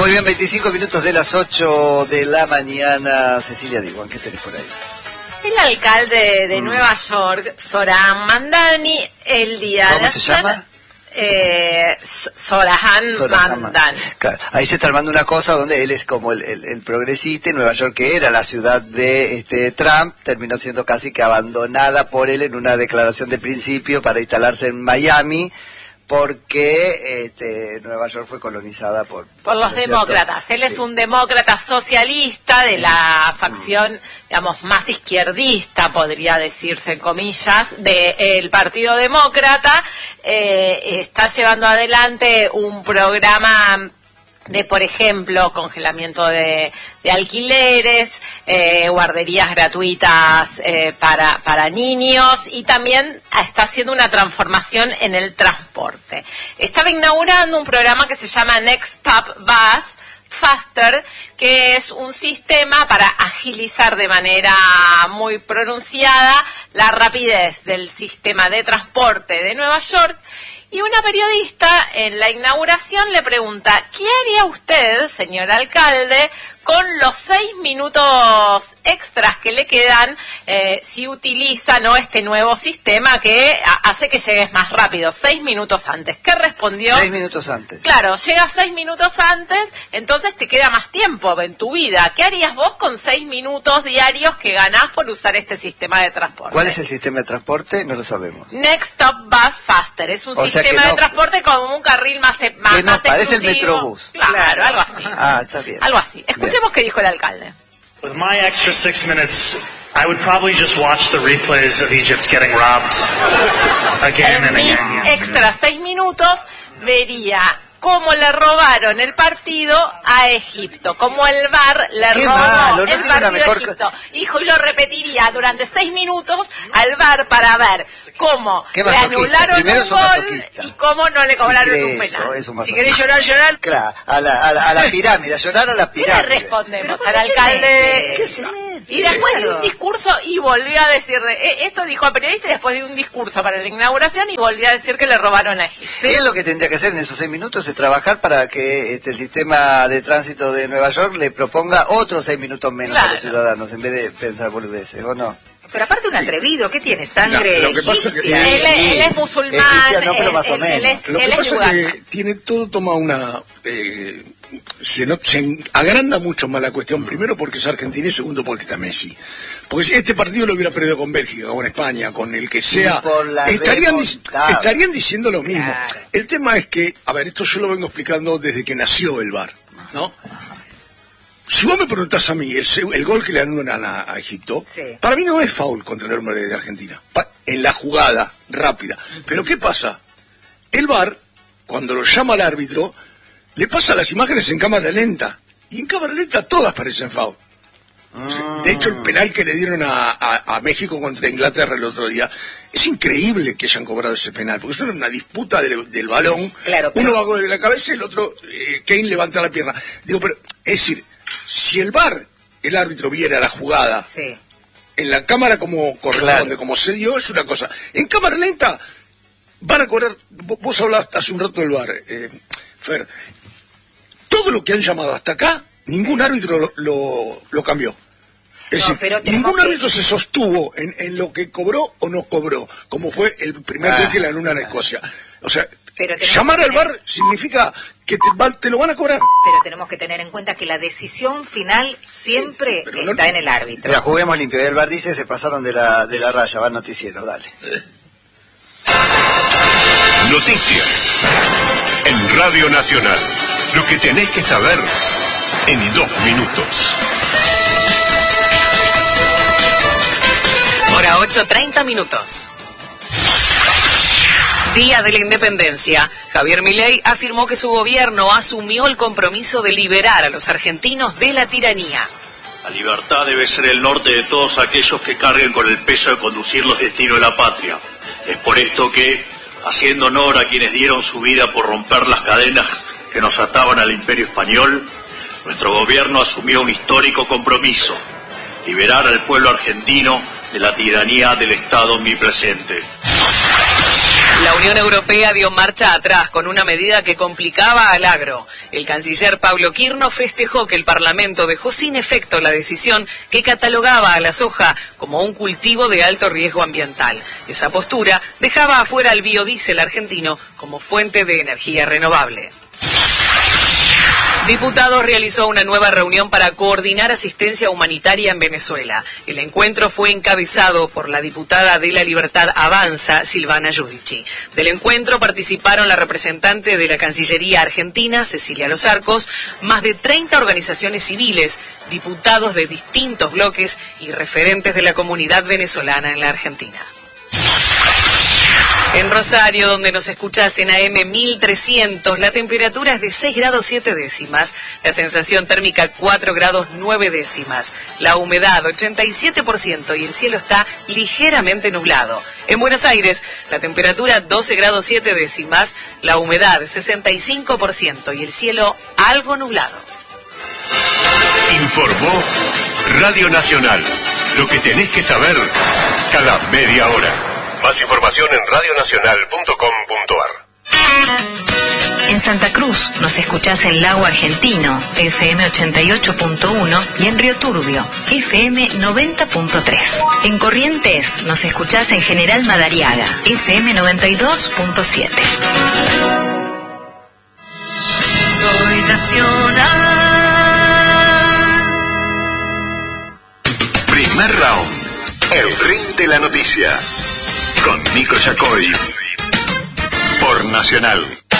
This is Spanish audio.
muy bien, 25 minutos de las 8 de la mañana. Cecilia Diwan, ¿qué tenés por ahí? El alcalde de Nueva York, Zohran Mamdani, el día de ayer... ¿Cómo se llama? Zohran Mamdani. Claro, ahí se está armando una cosa donde él es como el progresista. Nueva York, que era la ciudad de Trump, terminó siendo casi que abandonada por él en una declaración de principio para instalarse en Miami, porque Nueva York fue colonizada por los demócratas. Él es un demócrata socialista de la facción, digamos, más izquierdista, podría decirse en comillas, del Partido Demócrata. Está llevando adelante un programa de, por ejemplo, congelamiento de alquileres, guarderías gratuitas para niños, y también está haciendo una transformación en el transporte. Estaba inaugurando un programa que se llama Next Stop Bus Faster, que es un sistema para agilizar de manera muy pronunciada la rapidez del sistema de transporte de Nueva York. Y una periodista en la inauguración le pregunta: ¿qué haría usted, señor alcalde, con los 6 minutos extras que le quedan si utiliza este nuevo sistema que hace que llegues más rápido, 6 minutos antes? ¿Qué respondió? 6 minutos antes. Claro, llegas 6 minutos antes, entonces te queda más tiempo en tu vida. ¿Qué harías vos con 6 minutos diarios que ganás por usar este sistema de transporte? ¿Cuál es el sistema de transporte? No lo sabemos. Next Stop Bus Faster. Es un sistema de transporte con un carril más parece exclusivo. el Metrobús. Claro, algo así. Ah, está bien. Algo así. Escuchemos qué dijo el alcalde. With my extra 6 minutes, I would probably just watch the replays of Egypt getting robbed again and Mis again. extra 6 minutos vería cómo le robaron el partido a Egipto, como el VAR le robó el partido a Egipto. Hijo, y lo repetiría durante 6 minutos al VAR para ver cómo le anularon un gol y cómo no le cobraron un penal. Si querés llorar, llorar. Claro, a la pirámide, a llorar a la pirámide. ¿Qué le respondemos al alcalde? ¿Qué se mete? Y después de un discurso, y volvió a decir, esto dijo al periodista, y después de un discurso para la inauguración, y volvió a decir que le robaron a Egipto. ¿Qué es lo que tendría que hacer en esos 6 minutos? Es trabajar para que el sistema de tránsito de Nueva York le proponga otros 6 minutos menos a los ciudadanos, en vez de pensar boludeces, ¿o no? Pero aparte un atrevido, ¿qué tiene? Sangre lo que pasa es que él es musulmán, egipcia, no, pero más o menos. Lo que pasa es que tiene todo, toma una... se agranda mucho más la cuestión, primero porque es argentino y segundo porque está Messi. Porque si este partido lo hubiera perdido con Bélgica, con España, con el que sea, estarían diciendo lo mismo. Claro. El tema es que, a ver, esto yo lo vengo explicando desde que nació el VAR, ¿no? Si vos me preguntás a mí, el gol que le anulan a Egipto, para mí no es foul contra el hombre de Argentina, en la jugada rápida. Pero ¿qué pasa? El VAR, cuando lo llama al árbitro, le pasa las imágenes en cámara lenta, y en cámara lenta todas parecen foul. De hecho, el penal que le dieron a México contra Inglaterra el otro día, es increíble que hayan cobrado ese penal, porque es una disputa del balón. Claro, pero... Uno va con la cabeza y el otro, Kane levanta la pierna. Digo, pero, es decir, si el VAR, el árbitro, viera la jugada en la cámara como corresponde, como se dio, es una cosa. En cámara lenta van a cobrar. Vos hablaste hace un rato del VAR, Fer. Todo lo que han llamado hasta acá, ningún árbitro lo cambió. Es decir, ningún árbitro se sostuvo en lo que cobró o no cobró, como fue el primer gol que le anulan a Escocia. O sea, llamar al VAR significa que te lo van a cobrar. Pero tenemos que tener en cuenta que la decisión final siempre está en el árbitro. Mira, juguemos limpio. El VAR dice se pasaron de la raya, va al noticiero, dale. Noticias en Radio Nacional. Lo que tenés que saber en 2 minutos. Hora 8:30 minutos. Día de la Independencia. Javier Milei afirmó que su gobierno asumió el compromiso de liberar a los argentinos de la tiranía. La libertad debe ser el norte de todos aquellos que carguen con el peso de conducir los destinos de la patria. Es por esto que, haciendo honor a quienes dieron su vida por romper las cadenas que nos ataban al Imperio Español, nuestro gobierno asumió un histórico compromiso: liberar al pueblo argentino de la tiranía del Estado omnipresente. La Unión Europea dio marcha atrás con una medida que complicaba al agro. El canciller Pablo Quirno festejó que el Parlamento dejó sin efecto la decisión que catalogaba a la soja como un cultivo de alto riesgo ambiental. Esa postura dejaba afuera al biodiesel argentino como fuente de energía renovable. Diputados realizó una nueva reunión para coordinar asistencia humanitaria en Venezuela. El encuentro fue encabezado por la diputada de La Libertad Avanza, Silvana Giudici. Del encuentro participaron la representante de la Cancillería Argentina, Cecilia Los Arcos, más de 30 organizaciones civiles, diputados de distintos bloques y referentes de la comunidad venezolana en la Argentina. En Rosario, donde nos escuchás en AM 1300, la temperatura es de 6 grados 7 décimas, la sensación térmica 4 grados 9 décimas, la humedad 87% y el cielo está ligeramente nublado. En Buenos Aires, la temperatura 12 grados 7 décimas, la humedad 65% y el cielo algo nublado. Informó Radio Nacional. Lo que tenés que saber cada media hora. Más información en radionacional.com.ar. En Santa Cruz nos escuchás en Lago Argentino, FM 88.1 y en Río Turbio, FM 90.3. En Corrientes nos escuchás en General Madariaga, FM 92.7. Soy nacional. Primer round. El ring de la noticia. Con Nico Yacoy. Por Nacional.